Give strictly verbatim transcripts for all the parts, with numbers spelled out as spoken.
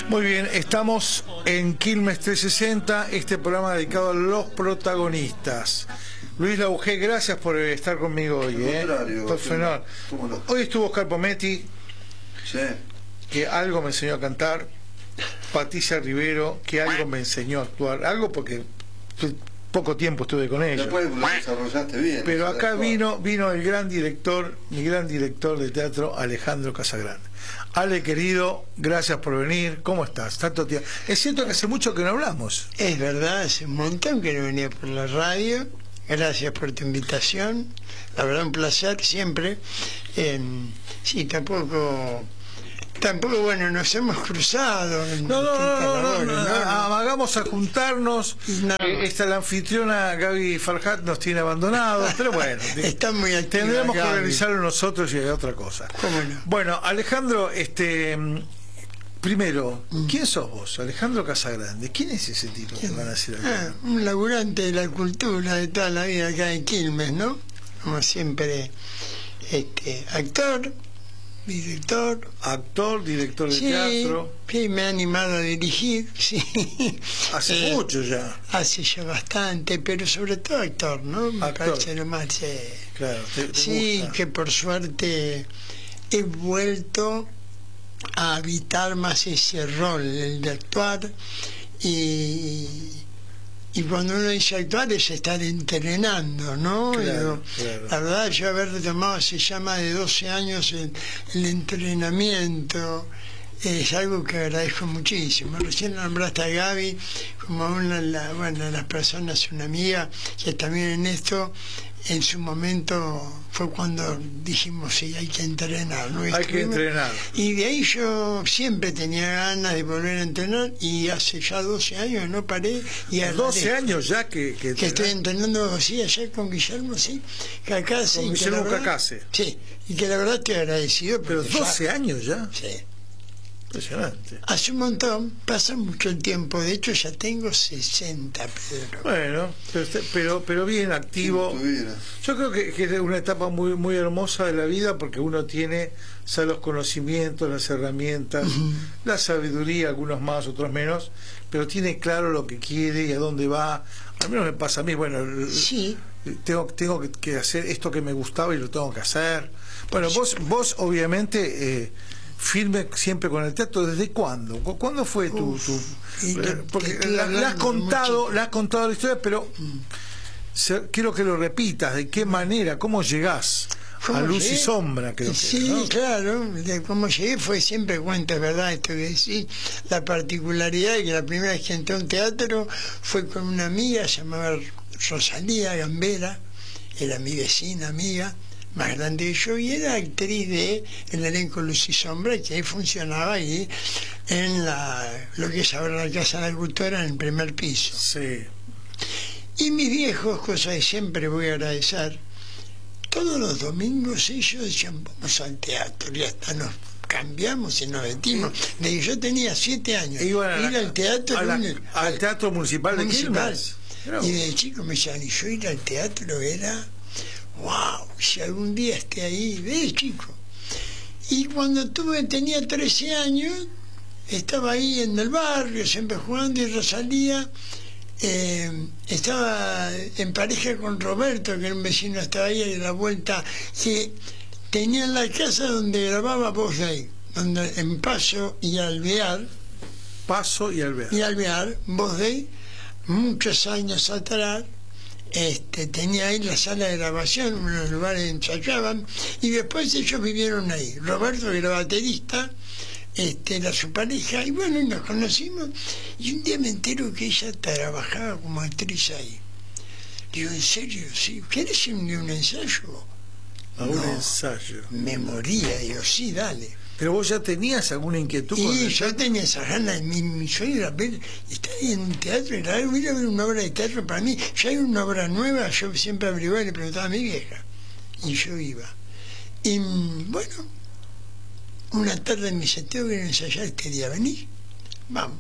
Muy bien, estamos en Quilmes trescientos sesenta, este programa dedicado a los protagonistas. Luis Laugé, gracias por estar conmigo hoy. ¿eh? Fenomenal. Hoy estuvo Oscar Pometti, sí. que algo me enseñó a cantar. Patricia Rivero, que algo me enseñó a actuar. Algo porque poco tiempo estuve con ella. Después lo desarrollaste bien. Pero acá vino, vino el gran director, mi gran director de teatro, Alejandro Casagrande. Ale, querido, gracias por venir. ¿Cómo estás? Tanto tiempo. Es cierto que hace mucho que no hablamos. Es verdad, hace un montón que no venía por la radio. Gracias por tu invitación. La verdad, un placer siempre. Eh, sí, tampoco... Tampoco, bueno, nos hemos cruzado. En no, no, no, no, no, no, no, no. Vamos a juntarnos. No. Esta la anfitriona Gaby Farhat nos tiene abandonados, pero bueno, está muy activa, tendremos Gaby. que organizarlo nosotros y otra cosa. ¿Cómo no? Bueno, Alejandro, este, primero, ¿quién sos vos? Alejandro Casagrande. ¿Quién es ese tipo que van a decir acá? Ah, un laburante de la cultura de toda la vida acá en Quilmes, ¿no? Como siempre, este, actor. Director. Actor, director de sí, teatro. Sí, me ha animado a dirigir, sí. Hace eh, mucho ya. Hace ya bastante, pero sobre todo actor, ¿no? Me actor. parece lo más... Eh, claro, te, te sí, gusta. Que por suerte he vuelto a habitar más ese rol, el de actuar, y... Y cuando uno dice actuar es estar entrenando, ¿no? Claro, yo, claro. La verdad, yo haber retomado hace ya más de doce años el, el entrenamiento es algo que agradezco muchísimo. Recién nombraste a Gaby como una la, bueno, de las personas, una amiga, que también en esto, en su momento fue cuando dijimos, sí, hay que entrenar, ¿no? Hay Estuvimos, que entrenar. Y de ahí yo siempre tenía ganas de volver a entrenar y hace ya doce años no paré. Y doce años ya que... Que, que estoy entrenando, sí, ayer con Guillermo, sí, Cacase. Con Guillermo Cacase. Sí, y que la verdad estoy agradecido. Pero doce ya, años ya. Sí. Impresionante. Hace un montón, pasa mucho el tiempo, de hecho ya tengo sesenta, Pedro. Bueno, pero pero, pero bien activo. Yo creo que, que es una etapa muy muy hermosa de la vida porque uno tiene, o sea, los conocimientos, las herramientas, uh-huh. la sabiduría, algunos más, otros menos, pero tiene claro lo que quiere y a dónde va. Al menos me pasa a mí, bueno, sí. tengo, tengo que, que hacer esto que me gustaba y lo tengo que hacer. Bueno, sí. vos, vos obviamente... Eh, firme siempre con el teatro. ¿Desde cuándo? ¿Cuándo fue tu...? Uf, tu te, porque te la, la has contado la has contado la historia, pero mm. se, quiero que lo repitas. ¿De qué manera? ¿Cómo llegás a Luz llegué? Y Sombra? Creo sí, que, ¿no? claro. De cómo llegué fue siempre cuenta, es verdad, esto que decís. La particularidad de que la primera vez que entré a un teatro fue con una amiga llamada Rosalía Gambera, era mi vecina amiga, más grande que yo, y era actriz de el elenco Luz y Sombra, que funcionaba ahí en la lo que es ahora la Casa de la Cultura, en el primer piso. Sí. Y mis viejos, cosa que siempre voy a agradecer, todos los domingos ellos decían, vamos al teatro, y hasta nos cambiamos y nos vestimos. De que yo tenía siete años, ir la, al teatro, a la, un, al teatro municipal, municipal de Quilmes. Y de chico me decían, y yo ir al teatro era... wow, si algún día esté ahí, ve, chico. Y cuando tuve, tenía trece años, estaba ahí en el barrio, siempre jugando, y Rosalía eh, estaba en pareja con Roberto, que era un vecino, estaba ahí a la vuelta, que tenía la casa donde grababa Voz Day, donde en Paso y Alvear, Paso y Alvear, y Alvear, Voz Day, muchos años atrás, Este, tenía ahí la sala de grabación, unos lugares ensayaban, y después ellos vivieron ahí. Roberto, que era baterista, este, era su pareja, y bueno, y nos conocimos, y un día me entero que ella trabajaba como actriz ahí. Digo, ¿en serio? Sí. ¿Quieres ir un día a un ensayo? A un no, ensayo. Me moría, digo, sí, dale. Pero vos ya tenías alguna inquietud. Y con el yo teatro? Tenía esa ganas, mi, mi sueño era ver, estar ahí en un teatro, era ir a ver una obra de teatro para mí. Ya hay una obra nueva, yo siempre averiguaba y le preguntaba a mi vieja. Y yo iba. Y bueno, una tarde me dice, tengo que ir a ensayar este día, ¿venís? Vamos.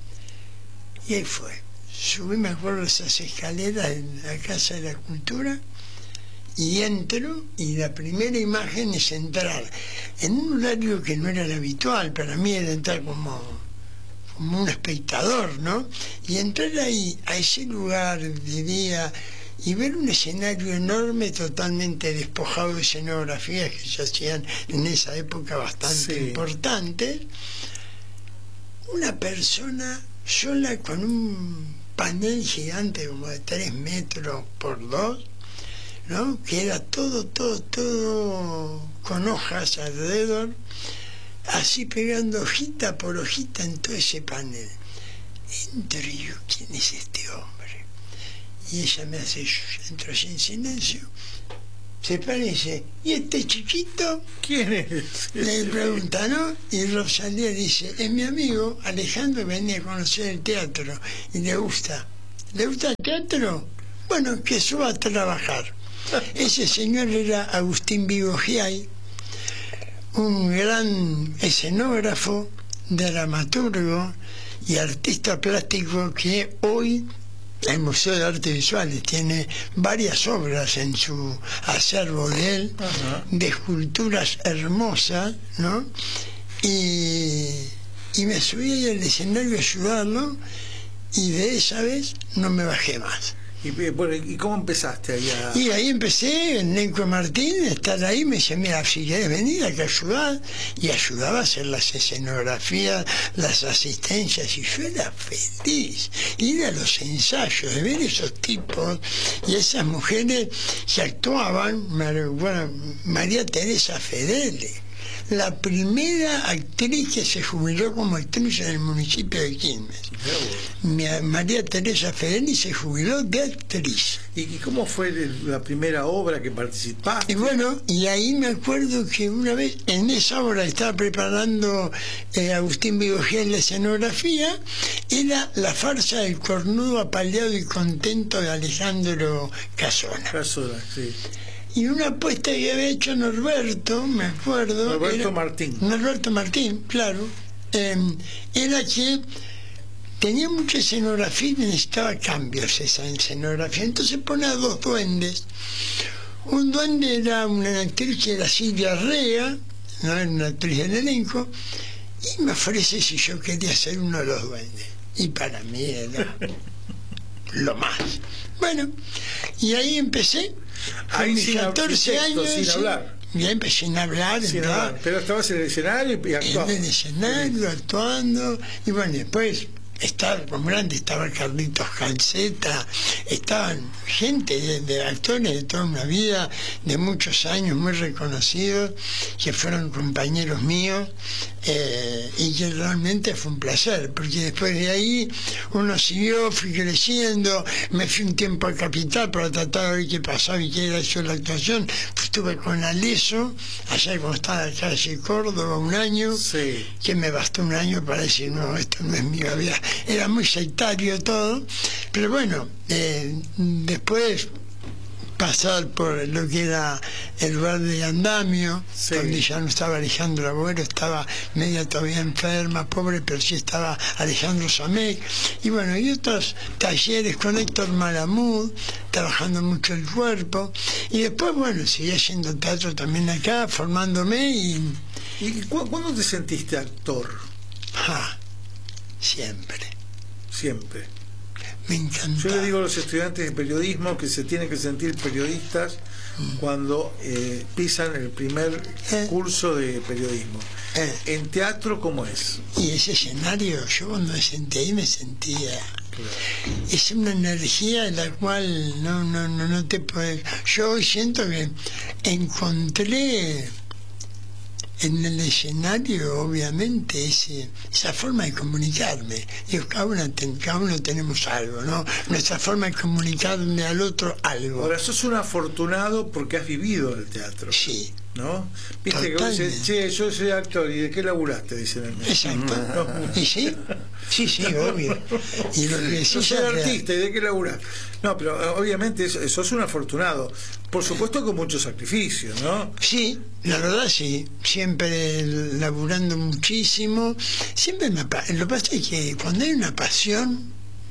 Y ahí fue. Subí, me acuerdo, esas escaleras en la Casa de la Cultura, y entro, y la primera imagen es entrar en un horario que no era el habitual. Para mí era entrar como como un espectador, ¿no? Y entrar ahí, a ese lugar de día, y ver un escenario enorme totalmente despojado de escenografías que se hacían en esa época bastante sí. importantes, una persona sola con un panel gigante como de tres metros por dos, ¿no? Que era todo, todo, todo con hojas alrededor, así pegando hojita por hojita en todo ese panel. Entro y yo, ¿quién es este hombre? Y ella me hace, yo entro así en silencio, se para y dice, ¿y este chiquito? ¿Quién es? Le pregunta, ¿no? Y Rosalía dice, es mi amigo Alejandro, venía a conocer el teatro y le gusta. ¿Le gusta el teatro? Bueno, que suba a trabajar. Ese señor era Agustín Vigogiay, un gran escenógrafo, dramaturgo y artista plástico que hoy el Museo de Artes Visuales tiene varias obras en su acervo de él, uh-huh. de esculturas hermosas, ¿no? Y, y me subí al escenario a ayudarlo, y de esa vez no me bajé más. ¿Y, bueno, ¿y cómo empezaste ahí a...? Y ahí empecé, en Nenco Martín, estar ahí, me decía, mira, si querés venir, hay que ayudar, y ayudaba a hacer las escenografías, las asistencias, y yo era feliz, ir a los ensayos, de ver esos tipos, y esas mujeres que actuaban, bueno, María Teresa Fedele, la primera actriz que se jubiló como actriz en el municipio de Quilmes. María Teresa Fedeli se jubiló de actriz. ¿Y cómo fue la primera obra que participaste? Y bueno, y ahí me acuerdo que una vez en esa obra estaba preparando eh, Agustín Vigogiay la escenografía, era la farsa del cornudo apaleado y contento de Alejandro Casona. Casona, sí. Y una apuesta que había hecho Norberto, me acuerdo... Norberto era, Martín. Norberto Martín, claro. Eh, era que tenía mucha escenografía y necesitaba cambios esa escenografía. Entonces pone a dos duendes. Un duende era una actriz que era Silvia Rea, no era una actriz del elenco, y me ofrece si yo quería ser uno de los duendes. Y para mí era lo más. Bueno, y ahí empecé. Ahí mis sin, catorce sin años, sin hablar. Ya empecé a hablar, sin hablar. Pero estabas en el escenario y actuabas. En el escenario, sí. actuando, y bueno, después estaba como grande, estaba Carlitos Calceta, estaban gente de, de actores de toda una vida, de muchos años, muy reconocidos, que fueron compañeros míos, eh, y que realmente fue un placer, porque después de ahí uno siguió, fui creciendo, me fui un tiempo a Capital para tratar de ver qué pasaba y qué era eso la actuación. Pues estuve con Aleso, allá cuando estaba en la calle Córdoba, un año, sí. que me bastó un año para decir, no, esto no es mío, había, era muy sectario todo, pero bueno, eh, después pasar por lo que era el bar de Andamio, sí. donde ya no estaba Alejandro Agüero, estaba media todavía enferma, pobre, pero sí estaba Alejandro Samec, y bueno, y otros talleres con Héctor Malamud, trabajando mucho el cuerpo, y después, bueno, seguí haciendo teatro también acá, formándome, y... ¿Y cu cuándo te sentiste actor? Ah, siempre. Siempre. Me encanta. Yo le digo a los estudiantes de periodismo que se tienen que sentir periodistas mm. cuando eh, pisan el primer eh. curso de periodismo. Eh. En teatro, ¿cómo es? Y ese escenario, yo cuando me senté ahí me sentía... Claro. Es una energía de la cual no, no, no, no te puedes... Yo hoy siento que encontré... en el escenario, obviamente, ese, esa forma de comunicarme. Digo, cada uno, ten, cada uno tenemos algo, ¿no? Nuestra forma de comunicarle al otro algo. Ahora, sos un afortunado porque has vivido el teatro. Sí. ¿No? Viste que vos dices, che, yo soy actor, ¿y de qué laburaste? Dicen el médico. Exacto. ¿No? ¿Y sí? Sí, sí, obvio. Y lo que yo soy artista, ¿y de qué laburaste? No, pero obviamente sos un afortunado. Por supuesto con mucho sacrificio, ¿no? Sí, la verdad sí. Siempre laburando muchísimo. Siempre me... Lo que pasa es que cuando hay una pasión...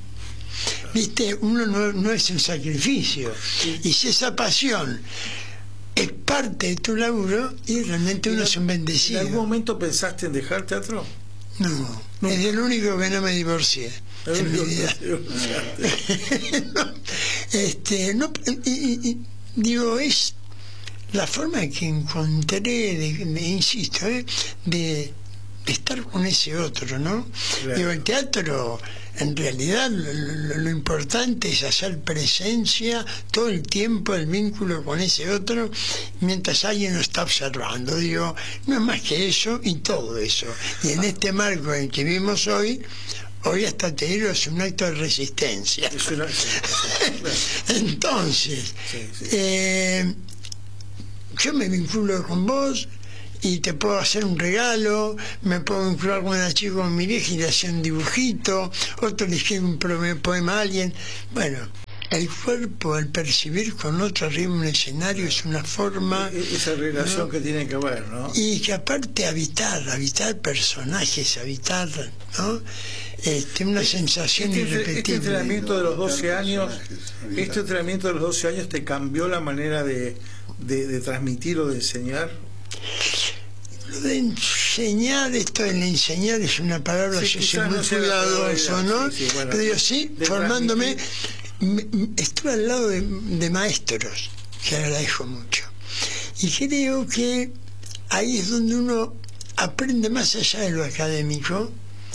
Viste, uno no, no es un sacrificio. Y si esa pasión es parte de tu laburo, y realmente uno es un bendecido. ¿En algún momento pensaste en dejar teatro? No, no, es el único que no me divorcié en mi vida. no, este, no, y, y, digo, es la forma que encontré, de, de, insisto, ¿eh? de, de estar con ese otro, ¿no? Claro. Digo, el teatro, en realidad, lo, lo, lo importante es hacer presencia todo el tiempo, el vínculo con ese otro, mientras alguien lo está observando. Digo, no es más que eso y todo eso. Y en este marco en que vivimos hoy, hoy hasta te digo, es un acto de resistencia. Es una... Entonces, sí, sí. Eh, yo me vinculo con vos y te puedo hacer un regalo, me puedo vincular con una chica con mi vieja y le hace un dibujito, otro le escribe un poema a alguien. Bueno, el cuerpo, el percibir con otro arriba en un escenario es una forma... Esa relación, ¿no?, que tiene que haber, ¿no? Y que aparte habitar, habitar personajes, habitar, ¿no? Este, una sensación este, irrepetible. Este entrenamiento de los doce años, este entrenamiento de los doce años te cambió la manera de, de, de transmitir o de enseñar. Lo de enseñar, esto de enseñar es una palabra, sí, yo soy muy no cuidadoso, ¿no? Sí, sí, bueno, pero yo sí, formándome, me, estuve al lado de, de maestros, que agradezco mucho. Y creo que ahí es donde uno aprende más allá de lo académico,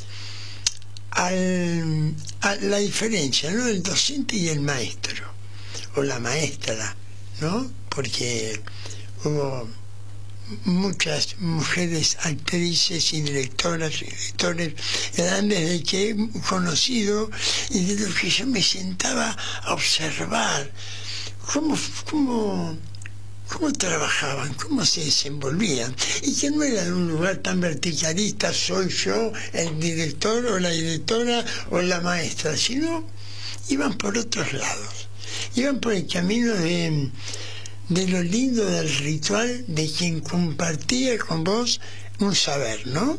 al, a la diferencia, ¿no?, del docente y el maestro, o la maestra, ¿no? Porque hubo muchas mujeres actrices y directoras y directores grandes de que he conocido y de los que yo me sentaba a observar cómo, cómo, cómo trabajaban, cómo se desenvolvían, y que no era de un lugar tan verticalista, soy yo el director o la directora o la maestra, sino iban por otros lados, iban por el camino de de lo lindo del ritual de quien compartía con vos un saber, ¿no?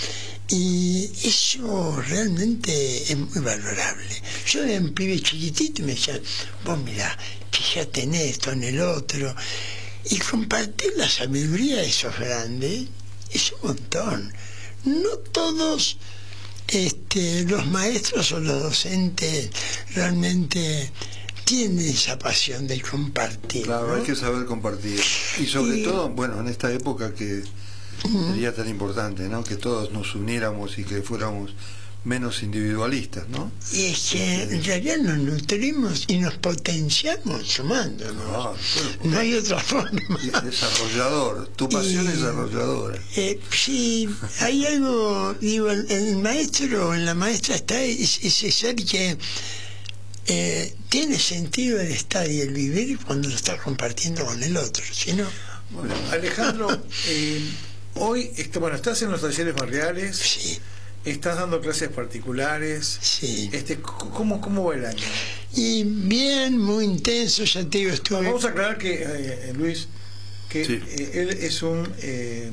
Y eso realmente es muy valorable. Yo era un pibe chiquitito y me decían, vos mirá, fíjate en esto, en el otro. Y compartir la sabiduría de esos grandes es un montón. No todos este, los maestros o los docentes realmente tiene esa pasión de compartir. Claro, ¿no? Hay que saber compartir. Y sobre y... todo, bueno, en esta época que uh-huh. sería tan importante, ¿no?, que todos nos uniéramos y que fuéramos menos individualistas, ¿no? Y es que en realidad nos nutrimos y nos potenciamos sumando, ¿no? Ah, bueno, no hay otra forma. Desarrollador, tu pasión y, es desarrolladora. Eh, sí, hay algo, digo, el, el maestro o en la maestra está ese ser que Eh, tiene sentido el estar y el vivir cuando lo estás compartiendo con el otro, ¿sí, no? Bueno, Alejandro, eh, hoy este, bueno, estás en los talleres barriales, sí, estás dando clases particulares, sí. Este, ¿cómo, cómo va el año? Y bien, muy intenso, ya te digo, estuve... Vamos a aclarar que, eh, Luis, que sí. eh, él es un eh,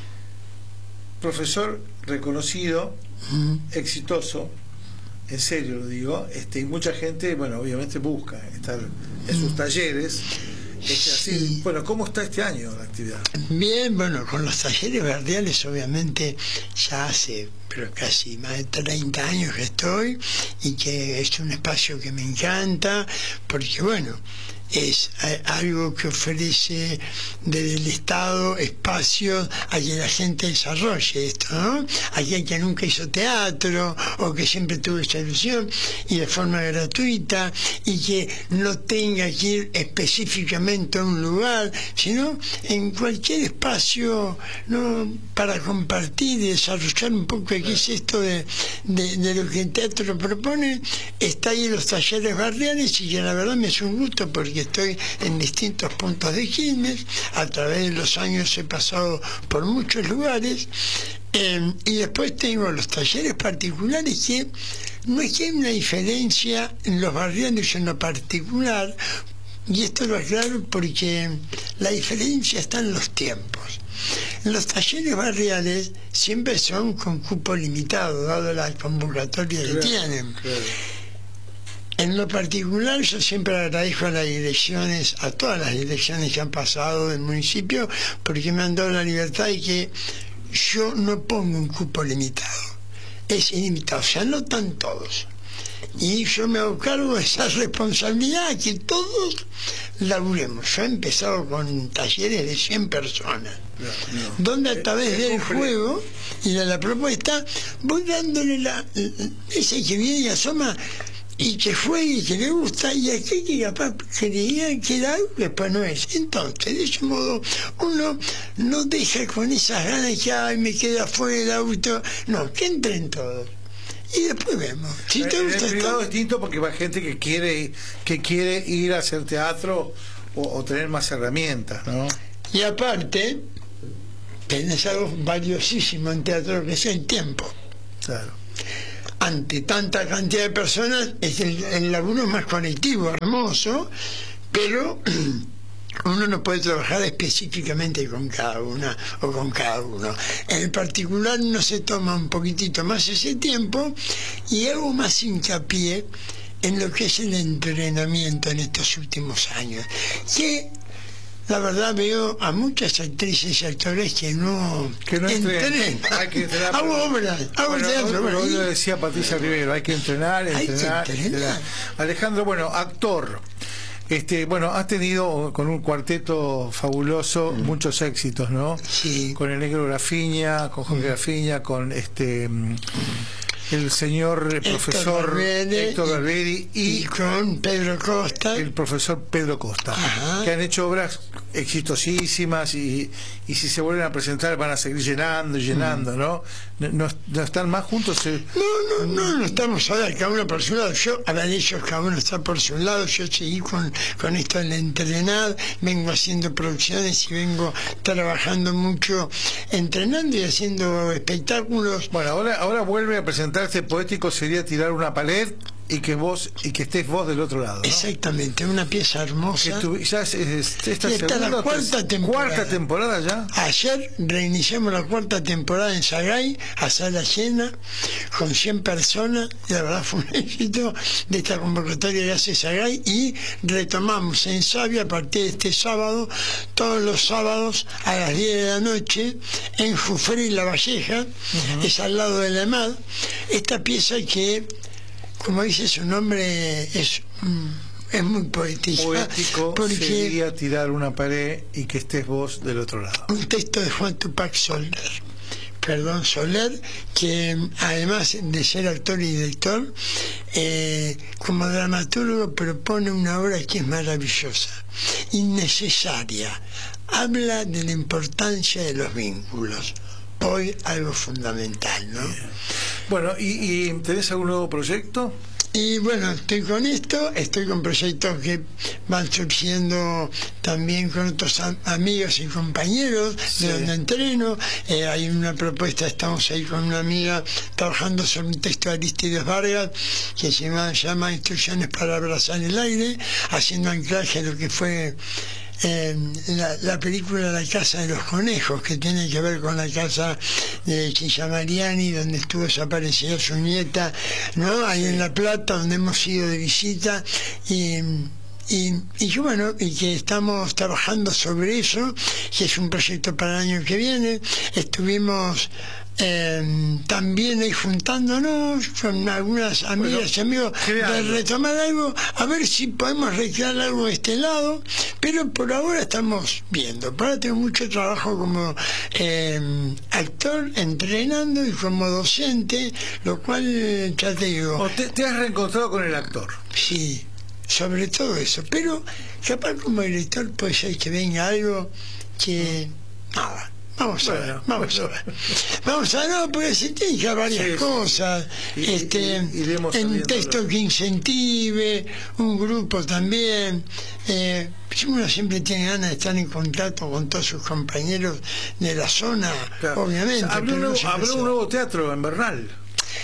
profesor reconocido, uh-huh. exitoso, en serio lo digo, este, y mucha gente, bueno, obviamente busca estar en sus talleres. Este, así, sí. Bueno, ¿cómo está este año la actividad? Bien, bueno, con los talleres barriales obviamente ya hace pero casi más de treinta años que estoy, y que es un espacio que me encanta, porque bueno, es algo que ofrece desde el Estado espacios a que la gente desarrolle esto, ¿no? Aquel que nunca hizo teatro o que siempre tuvo esa ilusión, y de forma gratuita, y que no tenga que ir específicamente a un lugar, sino en cualquier espacio, ¿no?, para compartir y desarrollar un poco qué es esto de, de, de lo que el teatro propone. Está ahí en los talleres barriales, y que la verdad me es un gusto porque estoy en distintos puntos de Quilmes, a través de los años he pasado por muchos lugares, eh, y después tengo los talleres particulares, que no es que hay una diferencia en los barriales y en lo particular, y esto lo aclaro porque la diferencia está en los tiempos. Los talleres barriales siempre son con cupo limitado, dado la convocatoria que tienen. Claro. En lo particular, yo siempre agradezco a las direcciones, a todas las direcciones que han pasado del municipio, porque me han dado la libertad de que yo no pongo un cupo limitado. es ilimitado, o sea, no están todos. Y yo me hago cargo de esa responsabilidad, que todos laburemos. Yo he empezado con talleres de cien personas, no, no. donde a través eh, del juego y de la propuesta voy dándole la, ese que viene y asoma y que juegue y que le gusta, y aquel que capaz creía que era algo, después no es. Entonces, de ese modo, uno no deja con esas ganas que ay, me queda fuera, auto. No, que entren todos. Y después vemos. Si te gusta, en el privado está... es distinto porque va gente que quiere que quiere ir a hacer teatro o, o tener más herramientas, ¿no? Y aparte, tenés algo valiosísimo en teatro, que es el tiempo. Claro. Ante tanta cantidad de personas, es el, el laburo más colectivo, hermoso, pero uno no puede trabajar específicamente con cada una o con cada uno. En el particular uno se toma un poquitito más ese tiempo y hago más hincapié en lo que es el entrenamiento en estos últimos años, que la verdad veo a muchas actrices y actores que no, que no entrenan. Hay que entrenar. Hago obras, hago bueno, teatro. Hoy, hoy lo decía Patricia Rivero, hay que entrenar, entrenar, que entrenar. entrenar. Alejandro, bueno, actor. Este, bueno, has tenido con un cuarteto fabuloso mm. muchos éxitos, ¿no? Sí. Con el negro Grafiña, con Jorge mm. Grafiña, con este mm, el señor el profesor Barberi, Héctor Barberi y, y con Pedro Costa, el profesor Pedro Costa. Ajá. Que han hecho obras exitosísimas y, y si se vuelven a presentar van a seguir llenando y llenando, mm. ¿no? ¿no? ¿No están más juntos? No, no, no, no estamos ahora cada uno por su lado. Yo, a ver, ellos cada uno está por su lado, yo seguí con, con esto del entrenar, vengo haciendo producciones y vengo trabajando mucho, entrenando y haciendo espectáculos. Bueno, ahora, ahora vuelve a presentarse Poético, sería tirar una pared y que vos y que estés vos del otro lado, ¿no? Exactamente, una pieza hermosa. Tu, ya es, es, esta está la cuarta temporada. cuarta temporada ya. Ayer reiniciamos la cuarta temporada en Sagay, a sala llena, con cien personas, y la verdad fue un éxito de esta convocatoria que hace Sagay, y retomamos en Sabia a partir de este sábado, todos los sábados a las diez de la noche, en Jufré La Valleja, uh-huh. es al lado de la E M A D, esta pieza que, como dice su nombre, es, es muy poética. Poético sería tirar una pared y que estés vos del otro lado. Un texto de Juan Tupac Soler, perdón, Soler, que además de ser actor y director, eh, como dramaturgo propone una obra que es maravillosa, innecesaria. Habla de la importancia de los vínculos. Hoy algo fundamental, ¿no? Bien. Bueno, ¿y, y tenés algún nuevo proyecto? Y bueno, estoy con esto, estoy con proyectos que van surgiendo también con otros am amigos y compañeros sí. de donde entreno. Eh, hay una propuesta, estamos ahí con una amiga trabajando sobre un texto de Aristides Vargas que se llama, llama Instrucciones para abrazar el aire, haciendo anclaje a lo que fue Eh, la, la película La Casa de los Conejos, que tiene que ver con la casa de Chicha Mariani, donde estuvo desaparecida su nieta, ¿no? Ahí en La Plata, donde hemos ido de visita, y Y, y que bueno, y que estamos trabajando sobre eso, que es un proyecto para el año que viene. Estuvimos eh, también ahí juntándonos con algunas amigas y amigos de retomar algo, a ver si podemos recrear algo de este lado, pero por ahora estamos viendo. Por ahora tengo mucho trabajo como eh, actor, entrenando, y como docente, lo cual ya te digo. ¿Te, te has reencontrado con el actor? Sí, sobre todo eso, pero capaz como director puede ser que venga algo que nada, vamos a bueno, ver, vamos bueno. a ver vamos a ver, no, porque se tienen que varias sí, cosas sí. Y, este y, y un texto que incentive, un grupo también, eh, uno siempre tiene ganas de estar en contacto con todos sus compañeros de la zona, claro. Obviamente. Habrá un, nuevo, habrá un nuevo teatro en Bernal.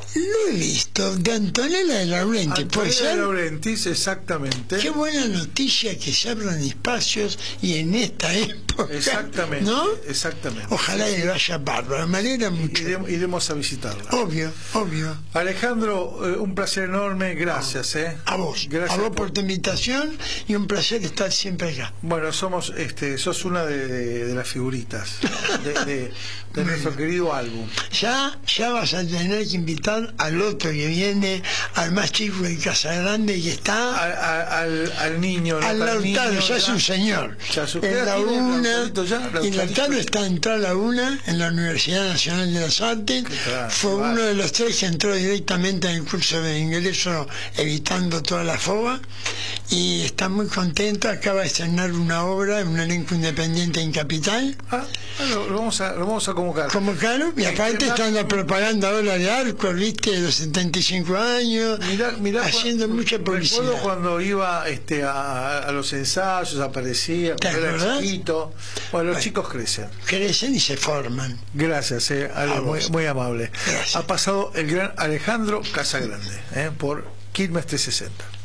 Lo he visto, de Antonella de Laurenti, ¿puede ser? Antonella de Laurentiis, exactamente. Qué buena noticia que se abran espacios y en esta época. Exactamente, ¿no? Exactamente. Ojalá le vaya bárbaro, me alegra mucho. Iremos, iremos a visitarla. Obvio, obvio. Alejandro, eh, un placer enorme, gracias. Eh. A vos, gracias a vos por tu invitación y un placer estar siempre acá. Bueno, somos, este, sos una de, de, de las figuritas de, de, de nuestro querido álbum. Ya, ya vas a tener que invitar al otro que viene, al más chico de Casagrande, que está al, al, al niño, al Lautaro, ya, ya es un señor. Ya su, en la una, ya, y Lautaro está entró a la una en la Universidad Nacional de las Artes. Claro, fue claro. uno de los tres que entró directamente en el curso de ingreso, evitando toda la foba, y está muy contento. Acaba de estrenar una obra, un elenco independiente en Capital. Ah, lo, lo, vamos a, lo vamos a convocar. Convocaron, y aparte están la propaganda ahora de Arco, viste, de los setenta y cinco años, mirá, mirá, haciendo cuando, mucha publicidad. Recuerdo cuando iba este, a, a los ensayos, aparecía, cuando era chiquito. Bueno, los bueno, chicos crecen. Crecen y se forman. Gracias, eh, Ale, muy, muy amable. Gracias. Ha pasado el gran Alejandro Casagrande, eh, por Quilmes trescientos sesenta.